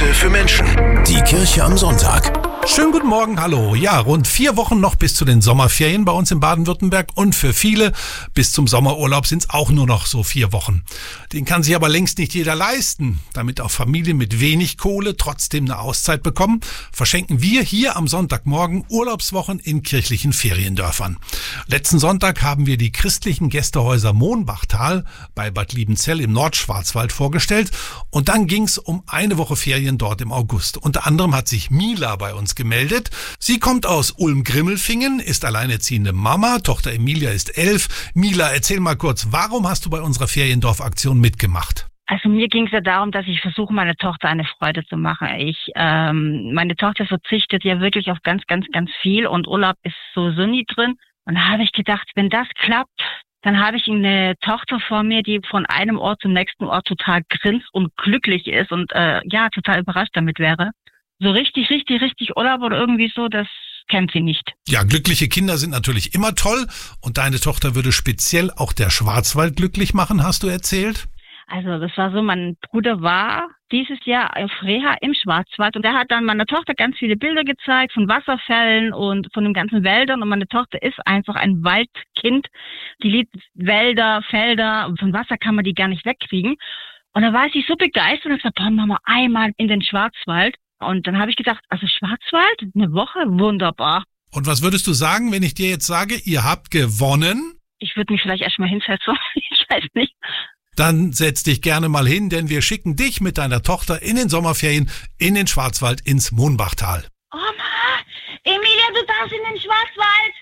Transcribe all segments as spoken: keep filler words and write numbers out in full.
Momente für Menschen. Die Kirche am Sonntag. Schönen guten Morgen, hallo. Ja, rund vier Wochen noch bis zu den Sommerferien bei uns in Baden-Württemberg und für viele bis zum Sommerurlaub sind es auch nur noch so vier Wochen. Den kann sich aber längst nicht jeder leisten. Damit auch Familien mit wenig Kohle trotzdem eine Auszeit bekommen, verschenken wir hier am Sonntagmorgen Urlaubswochen in kirchlichen Feriendörfern. Letzten Sonntag haben wir die christlichen Gästehäuser Mohnbachtal bei Bad Liebenzell im Nordschwarzwald vorgestellt und dann ging es um eine Woche Ferien dort im August. Unter anderem hat sich Mila bei uns gemeldet. Sie kommt aus Ulm-Grimmelfingen, ist alleinerziehende Mama, Tochter Emilia ist elf. Mila, erzähl mal kurz, warum hast du bei unserer Feriendorfaktion mitgemacht? Also mir ging es ja darum, dass ich versuche, meiner Tochter eine Freude zu machen. Ich, ähm, meine Tochter verzichtet ja wirklich auf ganz, ganz, ganz viel und Urlaub ist so nie drin. Und da habe ich gedacht, wenn das klappt, dann habe ich eine Tochter vor mir, die von einem Ort zum nächsten Ort total grinst und glücklich ist und äh, ja, total überrascht damit wäre. So richtig, richtig, richtig Urlaub oder irgendwie so, das kennt sie nicht. Ja, glückliche Kinder sind natürlich immer toll und deine Tochter würde speziell auch der Schwarzwald glücklich machen, hast du erzählt? Also das war so, mein Bruder war dieses Jahr auf Reha im Schwarzwald und er hat dann meiner Tochter ganz viele Bilder gezeigt von Wasserfällen und von den ganzen Wäldern und meine Tochter ist einfach ein Waldkind. Die liebt Wälder, Felder und von Wasser kann man die gar nicht wegkriegen. Und da war sie so begeistert und hat gesagt, boah, Mama, einmal in den Schwarzwald. Und dann habe ich gedacht, also Schwarzwald, eine Woche, wunderbar. Und was würdest du sagen, wenn ich dir jetzt sage, ihr habt gewonnen? Ich würde mich vielleicht erstmal hinsetzen, ich weiß nicht. Dann setz dich gerne mal hin, denn wir schicken dich mit deiner Tochter in den Sommerferien in den Schwarzwald ins Mohnbachtal. Oma, Emilia, du darfst in den Schwarzwald.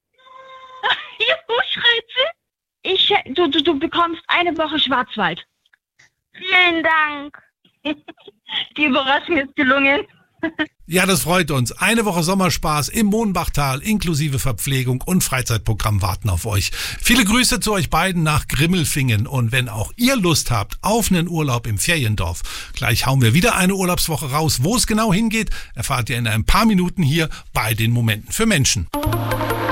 Juhu, schreit sie. Ich, du, du, du bekommst eine Woche Schwarzwald. Vielen Dank. Die Überraschung ist gelungen. Ja, das freut uns. Eine Woche Sommerspaß im Mohnbachtal inklusive Verpflegung und Freizeitprogramm warten auf euch. Viele Grüße zu euch beiden nach Grimmelfingen und wenn auch ihr Lust habt auf einen Urlaub im Feriendorf, gleich hauen wir wieder eine Urlaubswoche raus. Wo es genau hingeht, erfahrt ihr in ein paar Minuten hier bei den Momenten für Menschen.